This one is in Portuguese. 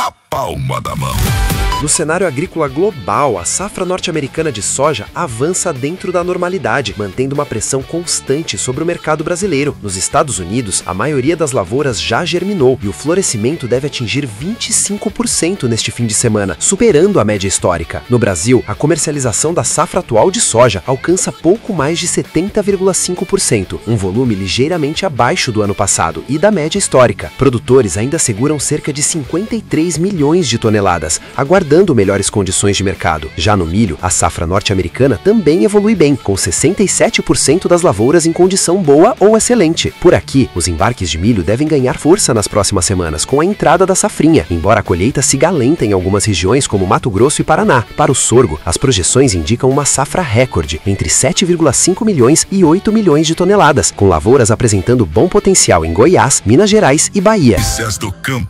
a palma da mão. No cenário agrícola global, a safra norte-americana de soja avança dentro da normalidade, mantendo uma pressão constante sobre o mercado brasileiro. Nos Estados Unidos, a maioria das lavouras já germinou e o florescimento deve atingir 25% neste fim de semana, superando a média histórica. No Brasil, a comercialização da safra atual de soja alcança pouco mais de 70,5%, um volume ligeiramente abaixo do ano passado e da média histórica. Produtores ainda seguram cerca de 53 milhões de toneladas, aguardando melhores condições de mercado. Já no milho, a safra norte-americana também evolui bem, com 67% das lavouras em condição boa ou excelente. Por aqui, os embarques de milho devem ganhar força nas próximas semanas, com a entrada da safrinha, embora a colheita siga lenta em algumas regiões como Mato Grosso e Paraná. Para o sorgo, as projeções indicam uma safra recorde, entre 7,5 milhões e 8 milhões de toneladas, com lavouras apresentando bom potencial em Goiás, Minas Gerais e Bahia. Excesso do campo.